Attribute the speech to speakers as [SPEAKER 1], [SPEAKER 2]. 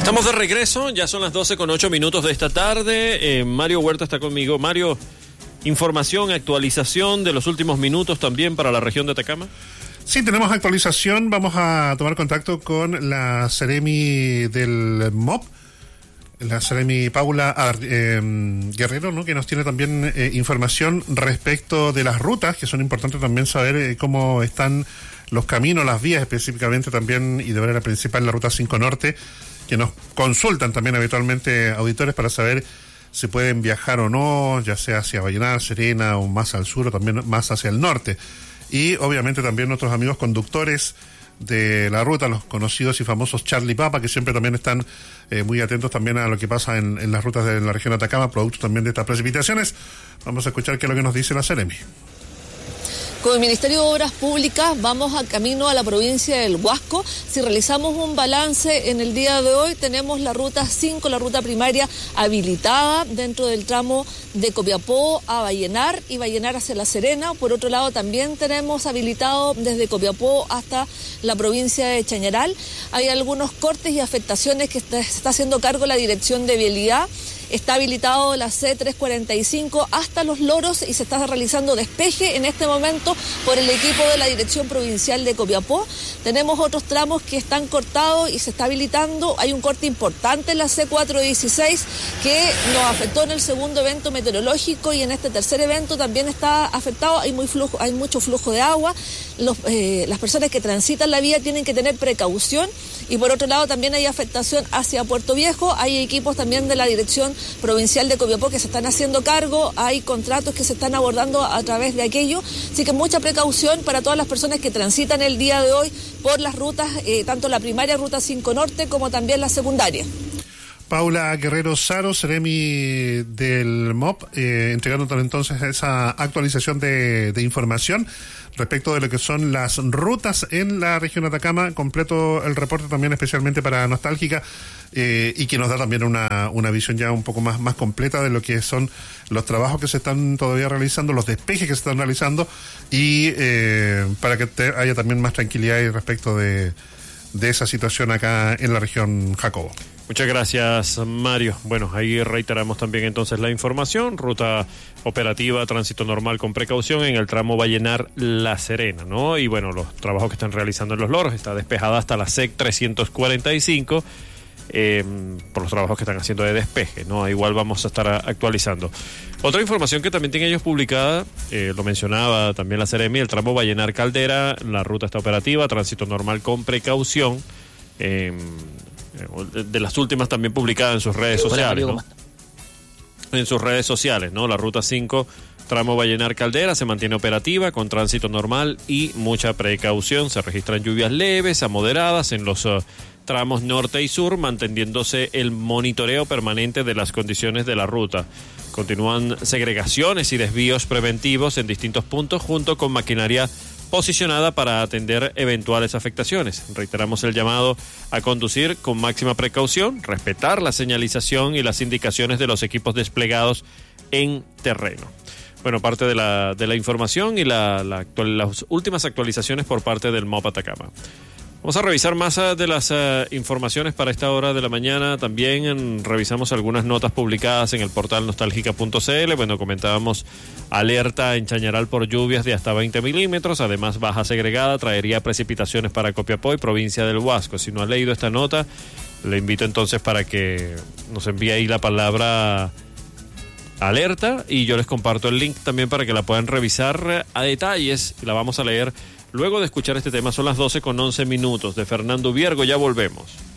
[SPEAKER 1] Estamos de regreso, ya son las 12:08 de esta tarde. Mario Huerta está conmigo. Mario, información, actualización de los últimos minutos también para la región de Atacama.
[SPEAKER 2] Sí, tenemos actualización. Vamos a tomar contacto con la Seremi del MOP, la Seremi Paula Guerrero, ¿no? Que nos tiene también información respecto de las rutas, que son importantes también saber cómo están los caminos, las vías específicamente también, y de manera principal la Ruta 5 Norte, que nos consultan también habitualmente auditores para saber si pueden viajar o no, ya sea hacia Vallenar, Serena o más al sur o también más hacia el norte. Y obviamente también nuestros amigos conductores de la ruta, los conocidos y famosos Charlie Papa, que siempre también están muy atentos también a lo que pasa en las rutas de la región de Atacama, producto también de estas precipitaciones. Vamos a escuchar qué es lo que nos dice la Seremi.
[SPEAKER 3] Con el Ministerio de Obras Públicas vamos a camino a la provincia del Huasco. Si realizamos un balance en el día de hoy, tenemos la ruta 5, la ruta primaria habilitada dentro del tramo de Copiapó a Vallenar y Vallenar hacia La Serena. Por otro lado, también tenemos habilitado desde Copiapó hasta la provincia de Chañaral. Hay algunos cortes y afectaciones que se está haciendo cargo la Dirección de Vialidad. Está habilitado la C345 hasta Los Loros y se está realizando despeje en este momento por el equipo de la Dirección Provincial de Copiapó. Tenemos otros tramos que están cortados y se está habilitando. Hay un corte importante en la C416 que nos afectó en el segundo evento meteorológico y en este tercer evento también está afectado. Hay mucho flujo de agua. Las personas que transitan la vía tienen que tener precaución. Y por otro lado también hay afectación hacia Puerto Viejo. Hay equipos también de la Dirección Provincial de Copiapó que se están haciendo cargo. Hay contratos que se están abordando a través de aquello. Así que mucha precaución para todas las personas que transitan el día de hoy por las rutas, tanto la primaria, Ruta 5 Norte, como también la secundaria.
[SPEAKER 2] Paula Guerrero Saro, Seremi del MOP, entregándonos entonces esa actualización de información respecto de lo que son las rutas en la región de Atacama. Completo el reporte también especialmente para Nostálgica, y que nos da también una visión ya un poco más completa de lo que son los trabajos que se están todavía realizando, los despejes que se están realizando, y para que haya también más tranquilidad respecto de esa situación acá en la región Jacobo.
[SPEAKER 1] Muchas gracias, Mario. Bueno, ahí reiteramos también entonces la información. Ruta operativa, tránsito normal con precaución en el tramo Vallenar-La Serena, ¿no? Y bueno, los trabajos que están realizando en Los Loros, está despejada hasta la SEC 345 por los trabajos que están haciendo de despeje, ¿no? Igual vamos a estar actualizando. Otra información que también tienen ellos publicada, lo mencionaba también la Seremi, el tramo Vallenar-Caldera, la ruta está operativa, tránsito normal con precaución. De las últimas también publicadas en sus redes sociales, ¿no? En sus redes sociales, ¿no? La Ruta 5, tramo Vallenar Caldera, se mantiene operativa con tránsito normal y mucha precaución. Se registran lluvias leves a moderadas en los tramos norte y sur, manteniéndose el monitoreo permanente de las condiciones de la ruta. Continúan segregaciones y desvíos preventivos en distintos puntos junto con maquinaria posicionada para atender eventuales afectaciones. Reiteramos el llamado a conducir con máxima precaución, respetar la señalización y las indicaciones de los equipos desplegados en terreno. Bueno, parte de la información y las últimas actualizaciones por parte del MOP Atacama. Vamos a revisar más de las informaciones para esta hora de la mañana. También revisamos algunas notas publicadas en el portal nostálgica.cl. Bueno, comentábamos alerta en Chañaral por lluvias de hasta 20 milímetros. Además, baja segregada traería precipitaciones para Copiapó y provincia del Huasco. Si no ha leído esta nota, le invito entonces para que nos envíe ahí la palabra alerta y yo les comparto el link también para que la puedan revisar a detalles. La vamos a leer luego de escuchar este tema. Son las 12:11 de Fernando Viergo. Ya volvemos.